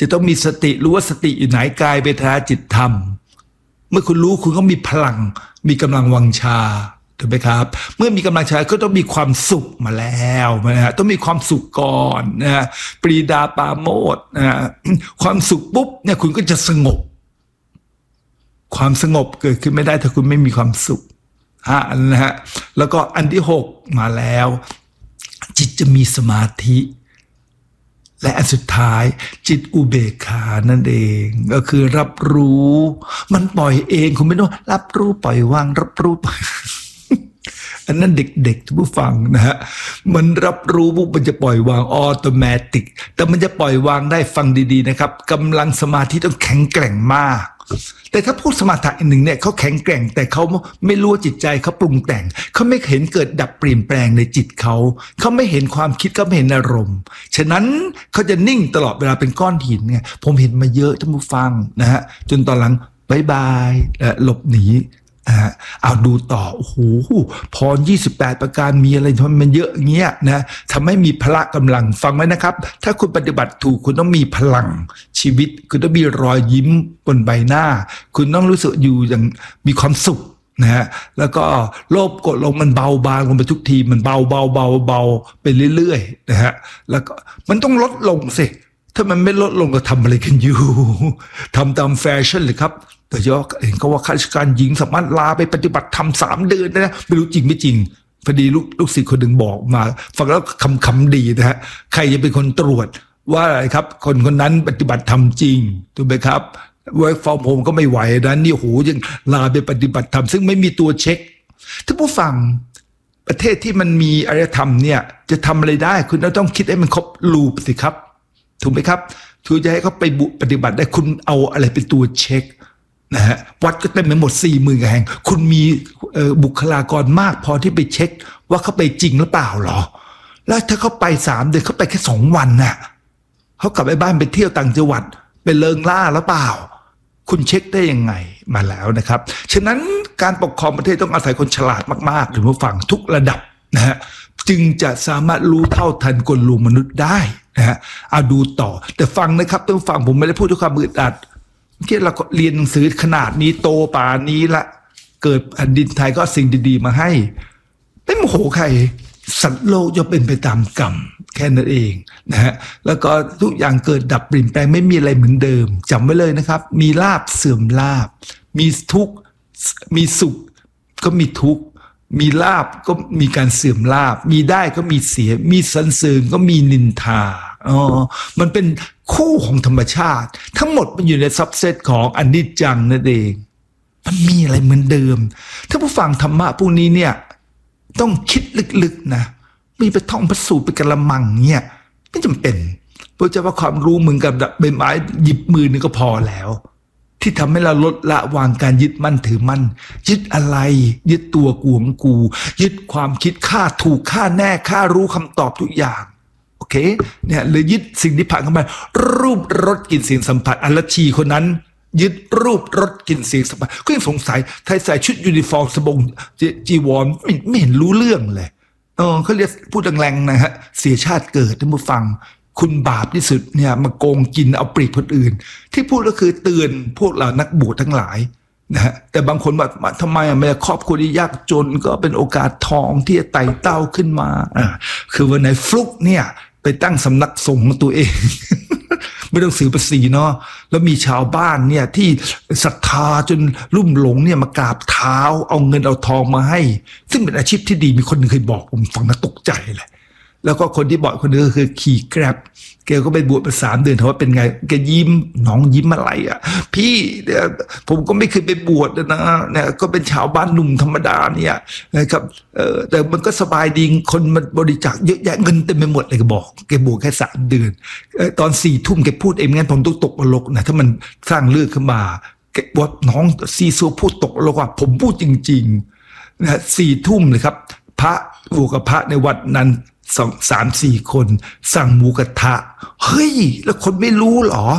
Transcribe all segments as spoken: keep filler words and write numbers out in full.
จะต้องมีสติรู้ว่าสติอยู่ไหนกายเวทนาจิตธรรมเมื่อคุณรู้คุณก็มีพลังมีกำลังวังชาถูกไหมครับเมื่อมีกำลังชาก็ต้องมีความสุขมาแล้วนะฮะต้องมีความสุขก่อนนะฮะปรีดาปาโมทย์นะฮะความสุขปุ๊บเนี่ยคุณก็จะสงบความสงบเกิดขึ้นไม่ได้ถ้าคุณไม่มีความสุขฮะนะฮะแล้วก็อันที่หกมาแล้วจิตจะมีสมาธิและอันสุดท้ายจิตอุเบกขานั่นเองก็คือรับรู้มันปล่อยเองคุณไม่ต้องรับรู้ปล่อยวางรับรู้อันนั้นเด็กๆทุกผู้ฟังนะฮะมันรับรู้ปุ๊บมันจะปล่อยวางออโตเมติกแต่มันจะปล่อยวางได้ฟังดีๆนะครับกำลังสมาธิต้องแข็งแกร่งมากแต่ถ้าพูดสมถะอีกหนึ่งเนี่ยเขาแข็งแกร่งแต่เขาไม่รู้จิตใจเขาปรุงแต่งเขาไม่เห็นเกิดดับเปลี่ยนแปลงในจิตเขาเขาไม่เห็นความคิดเขาไม่เห็นอารมณ์ฉะนั้นเขาจะนิ่งตลอดเวลาเป็นก้อนหินไงผมเห็นมาเยอะท่านผู้ฟังนะฮะจนตอนหลังบายบายหลบหนีอ่าเอาดูต่อโอ้โหพรยี่สิบแปดประการมีอะไรทำไมมันเยอะเงี้ยนะทำให้มีพละกำลังฟังไว้นะครับถ้าคุณปฏิบัติถูกคุณต้องมีพลังชีวิตคุณต้องมีรอยยิ้มบนใบหน้าคุณต้องรู้สึกอยู่อย่างมีความสุขนะฮะแล้วก็โลภโกรธหลงมันเบาบางลงไปทุกทีมันเบาเบาเบาเบาไปเรื่อยๆนะฮะแล้วก็มันต้องลดลงสิถ้ามันไม่ลดลงก็ทำอะไรกันอยู่ทำตามแฟชั่นเลยครับแต่ยกเห็นเขาว่าข้าราชการหญิงสามารถลาไปปฏิบัติธรรมสามเดือนนะไม่รู้จริงไม่จริงพอดีลูกลูกศิษย์คนหนึ่งบอกมาฟังแล้วคำคำดีนะฮะใครจะเป็นคนตรวจว่าอะไรครับคนคนนั้นปฏิบัติธรรมจริงถูกไหมครับ work from home ก็ไม่ไหวนะนี่โหยังลาไปปฏิบัติธรรมซึ่งไม่มีตัวเช็คถ้าผู้ฟังประเทศที่มันมีอารยธรรมเนี่ยจะทำอะไรได้คุณต้องคิดให้มันครบลูปสิครับถูกไหมครับคุณจะให้เขาไปปฏิบัติได้คุณเอาอะไรเป็นตัวเช็คนะฮะวัดก็เต็มไปหมดสี่หมื่นแห่งคุณมีบุคลากรมากพอที่ไปเช็คว่าเขาไปจริงหรือเปล่าหรอแล้วถ้าเขาไปสามเดือนเขาไปแค่สองวันน่ะเขากลับไปบ้านไปเที่ยวต่างจังหวัดไปเลิงล่าหรือเปล่าคุณเช็คได้ยังไงมาแล้วนะครับฉะนั้นการปกครองประเทศต้องอาศัยคนฉลาดมากๆหรือผู้ฟังทุกระดับนะฮะจึงจะสามารถรู้เท่าทันกลลวงมนุษย์ได้นะฮะเอาดูต่อแต่ฟังนะครับต้องฟังผมไม่ได้พูดด้วยความอึดอัดที่เราเรียนหนังสือขนาดนี้โตป่านนี้ละเกิดแผ่นดินไทยก็สิ่งดีๆมาให้ไม่โมโหใครสัตว์โลกจะเป็นไปตามกรรมแค่นั้นเองนะฮะแล้วก็ทุกอย่างเกิดดับเปลี่ยนแปลงไม่มีอะไรเหมือนเดิมจำไว้เลยนะครับมีลาภเสื่อมลาภมีทุกข์มีสุขก็มีทุกข์มีลาภก็มีการเสื่อมลาภมีได้ก็มีเสียมีสรรเสริญก็มีนินทาอ๋อมันเป็นคู่ของธรรมชาติทั้งหมดมันอยู่ในซับเซตของอนิจจังนั่นเองมันมีอะไรเหมือนเดิมถ้าผู้ฟังธรรมะพวกนี้เนี่ยต้องคิดลึกๆนะมีไปท่องพระสูตรไปกระมังเนี่ยไม่จำเป็นเพราะจะว่าความรู้มึงกับใบไม้หยิบมือนึงก็พอแล้วที่ทำให้เราลดละวางการยึดมั่นถือมั่นยึดอะไรยึดตัวกูของกูยึดความคิดค่าถูกค่าแน่ค่ารู้คำตอบทุกอย่างโอเคเนี่ยเลยยึดสิ่งที่ผ่านเข้ามารูปรสกลิ่นเสียงสัมผัสอัลชีคนนั้นยึดรูปรสกลิ่นเสียงสัมผัสก็ยังสงสัยไทยใส่ชุดยูนิฟอร์มสบงจีวรไม่ไม่เห็นรู้เรื่องเลยเออเขาเรียกพูดแรงๆนะฮะเสียชาติเกิดท่านผู้ฟังคุณบาปที่สุดเนี่ยมาโกงกินเอาเปรียบคนอื่นที่พูดก็คือเตือนพวกเรานักบวชทั้งหลายนะฮะแต่บางคนว่าทำไมอ่ะแม่ครอบครัวที่ยากจนก็เป็นโอกาสทองที่จะไต่เต้าขึ้นมาอ่าคือวันไหนฟลุกเนี่ยไปตั้งสำนักสงฆ์ของตัวเอง ไม่ต้องซื้อภาษีเนาะแล้วมีชาวบ้านเนี่ยที่ศรัทธาจนลุ่มหลงเนี่ยมากราบเท้าเอาเงินเอาทองมาให้ซึ่งเป็นอาชีพที่ดีมีคนหนึ่งเคยบอกผมฟังแล้วตกใจเลยแล้วก็คนที่บอกคนนึงก็คือขี่แกร็บแกก็ไปบวชมาสามเดือนเขาว่าเป็นไงแกยิ้มน้องยิ้มอะไรอ่ะพี่เนี่ยผมก็ไม่เคยไปบวชนะเนี่ยก็เป็นชาวบ้านหนุ่มธรรมดาเนี่ยนะครับเออแต่มันก็สบายดีคนมันบริจาคเยอะแยะเงินเต็มไปหมดเลยแกบอกแกบวชแค่สามเดือนตอนสี่ทุ่มแกพูดเองงั้นผมต้องตกนรกนะถ้ามันสร้างเรื่องขึ้นมาแกบอกน้องซีซัวพูดตกนรกว่าผมพูดจริงๆนะสี่ทุ่มเลยครับพระบวชกับพระในวัดนั้นสองสามสี่คนสั่งหมูกระทะเฮ้ยแล้วคนไม่รู้หรอ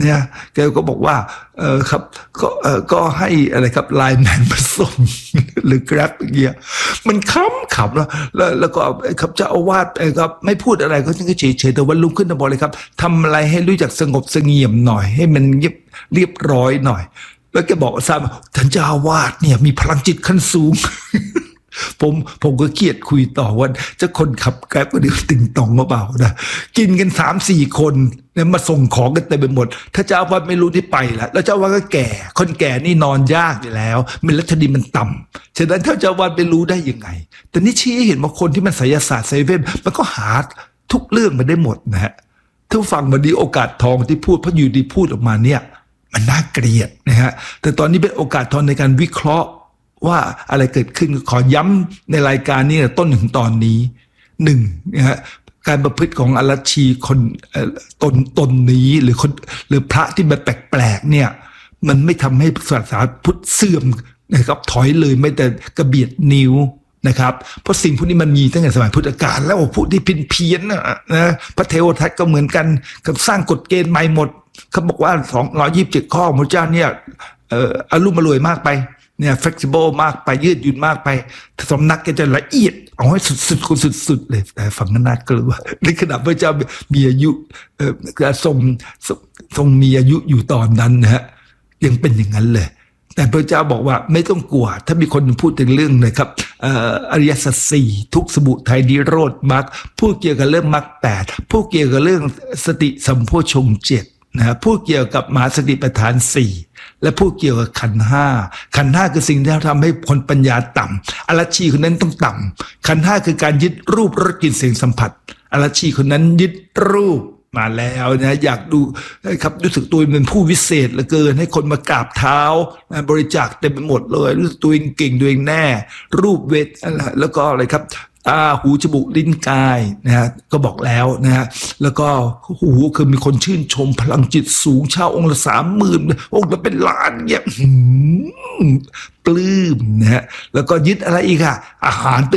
เนี่ยแกก็บอกว่าเออครับก็เออก็ให้อะไรครับไลน์แมนมาส่งหรือ Grab อย่างเงี้ยมันขำขำแล้วแล้วแล้วก็ครับเจ้าอาวาสครับไม่พูดอะไรก็เฉยเฉยแต่วันรุ่งขึ้นจะบอกเลยครับทำอะไรให้รู้จักสงบเสงี่ยมหน่อยให้มันเรียบเรียบร้อยหน่อยแล้วแกบอกว่าท่านเจ้าอาวาสเนี่ยมีพลังจิตขั้นสูง ผมผมก็เครียดคุยต่อว่าจะคนขับแกร็บก็เดี๋ยวติงตองมาเปล่านะกินกันสามสี่คนเนี่ยมาส่งของกันเต็มไปหมดถ้าเจ้าอาวาสไม่รู้ที่ไปแล้วแล้วเจ้าอาวาสก็แก่คนแก่นี่นอนยากอยู่แล้วมันรัชนีมันต่ำฉะนั้นถ้าเจ้าอาวาสไม่รู้ได้ยังไงแต่นี่ชี้ให้เห็นว่าคนที่มันไสยศาสตร์ไซเว่นมันก็หาทุกเรื่องมาได้หมดนะฮะถ้าฟังมาดีโอกาสทองที่พูดเพราะอยู่ดีพูดออกมาเนี่ยมันน่าเกลียดนะฮะแต่ตอนนี้เป็นโอกาสทองในการวิเคราะห์ว่าอะไรเกิดขึ้นขอย้ำในรายการนี้ต้นถึงตอนนี้หนึ่งนะฮะการประพฤติของอรัชชีคนตนตนนี้หรือคนหรือพระที่มันแปลกๆเนี่ยมันไม่ทำให้ศาสนาพุทธเสื่อมนะครับถอยเลยไม่แต่กระเบียดนิ้วนะครับเพราะสิ่งพวกนี้มันมีตั้งแต่สมัยพุทธกาลแล้วพวกที่พินเพี้ยนนะพระเทวทัตก็เหมือนกันกับสร้างกฎเกณฑ์ใหม่หมดเขาบอกว่าสองร้อยยี่สิบเจ็ดข้อพระเจ้าเนี่ยเอ่ออารมณ์รวยมากไปเนี่ย flexible มากไปยืดหยุ่นมากไปสำนักก็จะละเอียดเอาให้สุดๆคนสุดๆเลยแต่ฝั่งนั้นน่ากลัวในขณะพระเจ้ามีอายุเอ่อทรงทรงมีอายุอยู่ตอนนั้นนะฮะยังเป็นอย่างนั้นเลยแต่พระเจ้าบอกว่าไม่ต้องกลัวถ้ามีคนพูดถึงเรื่องนะครับเอ่ออริยสัจสี่ทุกสมุทัยนิโรธมรรคพูดเกี่ยวกับเรื่องมรรคแปดพูดเกี่ยวกับเรื่องสติสัมโพชฌงค์เจ็ดนะพูดเกี่ยวกับมหาสติปัฏฐานสี่และพูดเกี่ยวกับขันธ์ห้าขันธ์ห้าคือสิ่งที่ทำให้คนปัญญาต่ำอรัชชีคนนั้นต้องต่ำขันธ์ห้าคือการยึดรูปรสกลิ่นเสียงสัมผัสอรัชชีคนนั้นยึดรูปมาแล้วนะอยากดูครับรู้สึกตัวเป็นผู้วิเศษเหลือเกินให้คนมากราบเท้าบริจาคเต็มไปหมดเลยรู้สึกตัวเองเก่งตัวเองแน่รูปเวทแล้วก็อะไรครับตาหูจมูกลิ้นกายนะฮะก็บอกแล้วนะฮะแล้วก็หูคือมีคนชื่นชมพลังจิตสูงเช่าองค์ละสามหมื่นองค์ละเป็นล้านเนี่ยปลื้มนะฮะแล้วก็ยึดอะไรอีกอะอาหารเป็น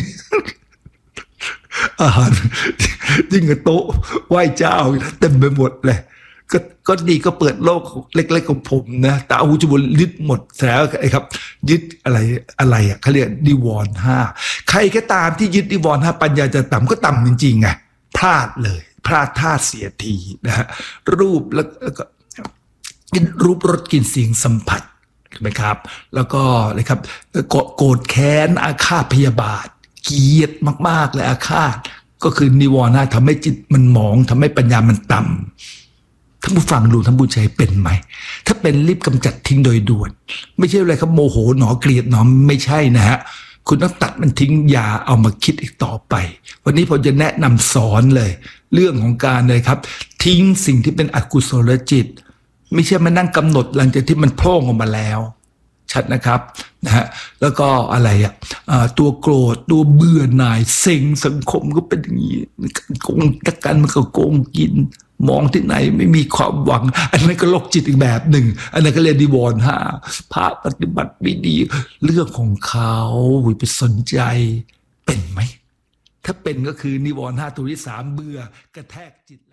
อาหารยิ่งกับโต๊ะไหว้เจ้าเต็มไปหมดเลยก็ก็ดีก็เปิดโลกเล็กๆของผมนะตาหูจมูกยึดหมดแล้วไอ้ครับยึดอะไรอะไรอ่ะเขาเรียกนิวรณ์ห้าใครก็ตามที่ยึดนิวรณ์ห้าปัญญาจะต่ำก็ต่ำจริงๆไงพลาดเลยพลาดท่าเสียทีนะฮะรูปแล้วก็รูปรสกลิ่นเสียงสัมผัสใช่ไหมครับแล้วก็เลยครับโกรธแค้นอาฆาตพยาบาทเกลียดมากๆเลยอาฆาตก็คือนิวรณ์ห้าทำให้จิตมันหมองทำให้ปัญญามันต่ำท่านผู้ฟังดูท่านผู้ใจเป็นไหมถ้าเป็นรีบกำจัดทิ้งโดยด่วนไม่ใช่อะไรครับโมโหหนอเกลียดหนอไม่ใช่นะฮะคุณต้องตัดมันทิ้งอย่าเอามาคิดอีกต่อไปวันนี้ผมจะแนะนำสอนเลยเรื่องของการเลยครับทิ้งสิ่งที่เป็นอกุศลจิตไม่ใช่มานั่งกำหนดหลังจากที่มันโผล่ออกมาแล้วชัดนะครับนะฮะแล้วก็อะไรอ่ะตัวโกรธตัวเบื่อหน่ายเซ็งสังคมก็เป็นอย่างนี้โกงตะกันมันก็โกงกินมองที่ไหนไม่มีความหวังอันนั้นก็โรคจิตอีกแบบหนึ่งอันนั้นก็เรียกนิวรณ์ห้าพระปฏิบัติไม่ดีเรื่องของเขาไปสนใจเป็นไหมถ้าเป็นก็คือนิวรณ์ห้าตัวที่สามเบื่อกระแทกจิตแล้ว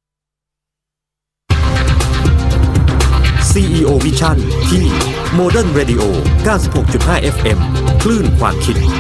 ซี อี โอ Vision ที่ Modern Radio เก้าสิบหกจุดห้า เอฟ เอ็ม คลื่นความคิด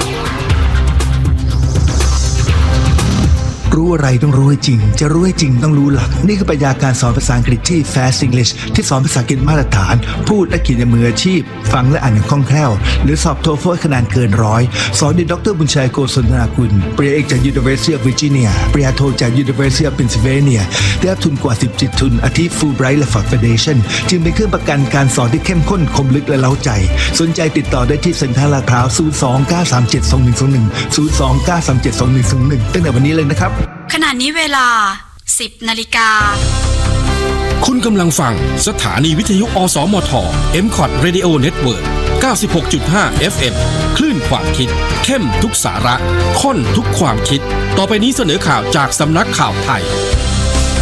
รู้อะไรต้องรู้ให้จริงจะรู้ให้จริงต้องรู้หลักนี่คือปรัชญาการสอนภาษาอังกฤษที่ Fast English ที่สอนภาษาอังกฤษมาตรฐานพูดและเขียนในมืออาชีพฟังและอ่านอย่างคล่องแคล่วหรือสอบโทเฟลคะแนนเกินร้อยสอนโดยดรบุญชัยโกศลนากุลปริญญาเอกจาก University of Virginia ปริญญาโทจาก University of Pennsylvania ได้รับทุนกว่าสิบจิตทุนอาทิ Fulbright และ Ford Foundation จึงเป็นเครื่องประกันการสอนที่เข้มข้นคมลึกและเร้าใจสนใจติดต่อได้ที่เซ็นทรัลลาดพร้าวศูนย์ สอง เก้า สาม เจ็ด สอง หนึ่ง สอง หนึ่ง ศูนย์ สอง เก้า สาม เจ็ด สอง หนึ่ง สอง หนึ่งตั้งแต่วันนี้เลยนะครับขณะนี้เวลา สิบ นาฬิกาคุณกำลังฟังสถานีวิทยุอสมท เอ็ม คอท Radio Network เก้าสิบหกจุดห้า เอฟ เอ็ม คลื่นความคิดเข้มทุกสาระข้นทุกความคิดต่อไปนี้เสนอข่าวจากสำนักข่าวไทย